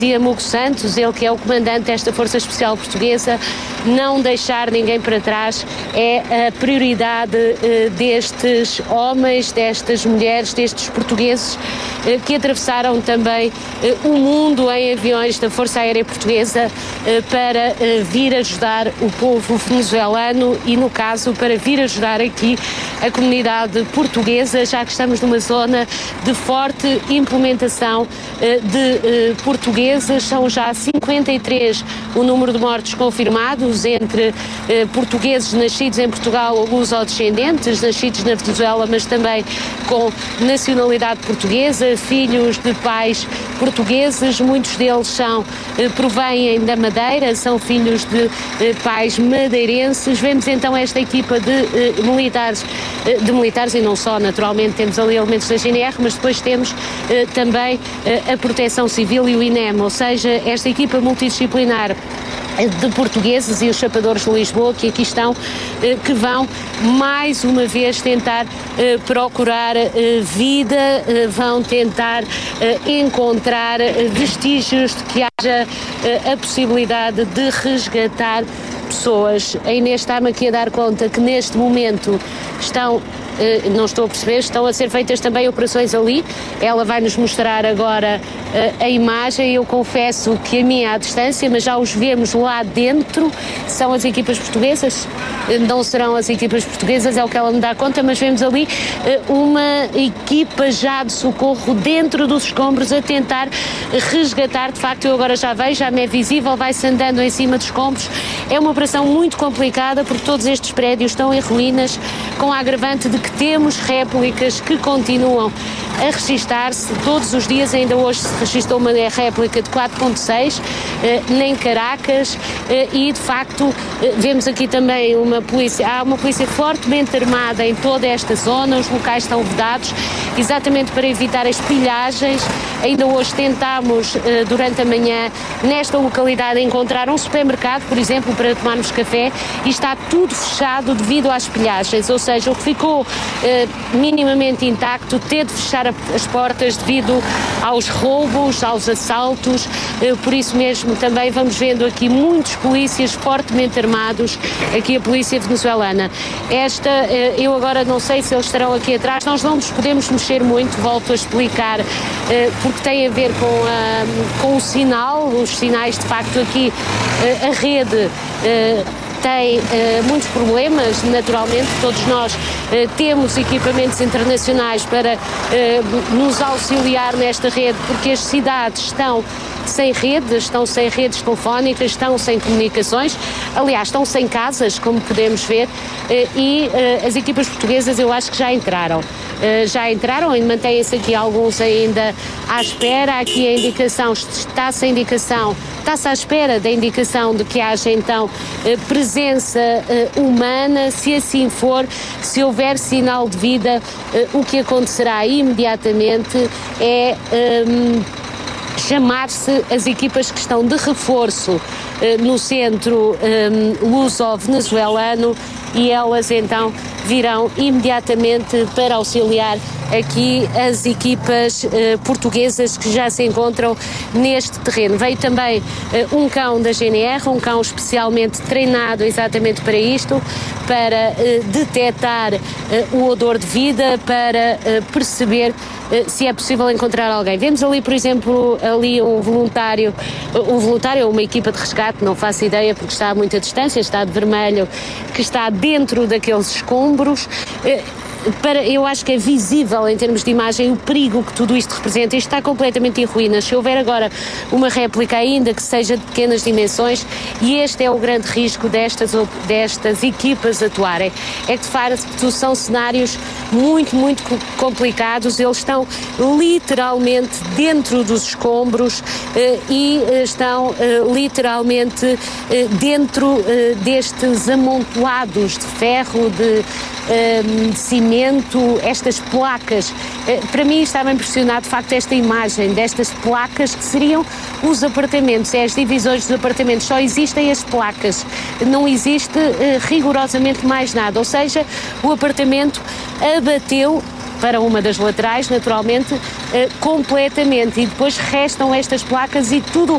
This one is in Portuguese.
Dizia Hugo Santos, ele que é o comandante desta Força Especial Portuguesa, não deixar ninguém para trás é a prioridade destes homens, destas mulheres, destes portugueses que atravessaram também o mundo em aviões da Força Aérea Portuguesa para vir ajudar o povo venezuelano e, no caso, para vir ajudar aqui a comunidade portuguesa, já que estamos numa zona de forte implementação de portugueses. São já 53 o número de mortos confirmados entre portugueses nascidos em Portugal ou luso-descendentes, nascidos na Venezuela, mas também com nacionalidade portuguesa, filhos de pais portugueses, muitos deles provêm da Madeira, são filhos de pais madeirenses. Vemos então esta equipa de militares e não só, naturalmente temos ali elementos da GNR, mas depois temos também a Proteção Civil e o INEM, ou seja, esta equipa multidisciplinar de portugueses e os chapadores de Lisboa que aqui estão, que vão mais uma vez tentar procurar vida, vão tentar encontrar vestígios de que haja a possibilidade de resgatar pessoas. A Inês está-me aqui a dar conta que neste momento não estou a perceber, estão a ser feitas também operações ali. Ela vai nos mostrar agora a imagem. Eu confesso que a minha é à distância, mas já os vemos lá dentro. São as equipas portuguesas? Não serão as equipas portuguesas, é o que ela me dá conta, mas vemos ali uma equipa já de socorro dentro dos escombros a tentar resgatar. De facto, eu agora já vejo, já me é visível, vai-se andando em cima dos escombros. É uma operação muito complicada porque todos estes prédios estão em ruínas, com a agravante de que temos réplicas que continuam a registar-se todos os dias. Ainda hoje se registrou uma réplica de 4.6 em Caracas e de facto vemos aqui também há uma polícia fortemente armada em toda esta zona. Os locais estão vedados exatamente para evitar as pilhagens. Ainda hoje tentámos durante a manhã nesta localidade encontrar um supermercado, por exemplo, para tomarmos café, e está tudo fechado devido às pilhagens, ou seja, o que ficou minimamente intacto teve de fechar as portas devido aos roubos, aos assaltos. Por isso mesmo também vamos vendo aqui muitos polícias fortemente armados, aqui a polícia venezuelana. Eu agora não sei se eles estarão aqui atrás, nós não nos podemos mexer muito, volto a explicar, porque tem a ver com o sinal, os sinais de facto aqui, a rede tem muitos problemas, naturalmente, todos nós temos equipamentos internacionais para nos auxiliar nesta rede, porque as cidades estão sem redes telefónicas, estão sem comunicações, aliás, estão sem casas, como podemos ver, e as equipas portuguesas eu acho que já entraram e mantêm-se aqui alguns ainda à espera. Aqui a indicação, está-se à espera da indicação de que haja então presença humana. Se assim for, se houver sinal de vida, o que acontecerá imediatamente é chamar-se as equipas que estão de reforço no centro luso-venezuelano, e elas então virão imediatamente para auxiliar aqui as equipas portuguesas que já se encontram neste terreno. Veio também um cão da GNR, um cão especialmente treinado exatamente para isto, para detectar o odor de vida, para perceber se é possível encontrar alguém. Vemos ali, por exemplo, um voluntário, uma equipa de resgate, não faço ideia porque está a muita distância, está de vermelho, que está dentro daqueles escombros. Eu acho que é visível em termos de imagem o perigo que tudo isto representa. Isto está completamente em ruínas. Se houver agora uma réplica, ainda que seja de pequenas dimensões, e este é o grande risco destas equipas atuarem, é que de facto são cenários muito, muito complicados. Eles estão literalmente dentro dos escombros e estão literalmente dentro destes amontoados de ferro, de cimento, estas placas. Para mim estava impressionado de facto esta imagem destas placas que seriam os apartamentos, as divisões dos apartamentos. Só existem as placas, não existe rigorosamente mais nada, ou seja, o apartamento abateu para uma das laterais, naturalmente, completamente, e depois restam estas placas e tudo o